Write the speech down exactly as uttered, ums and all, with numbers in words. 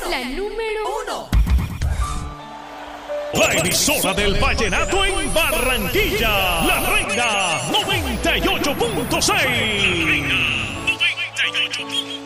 La número uno. La emisora del vallenato en Barranquilla. La Reina noventa y ocho punto seis.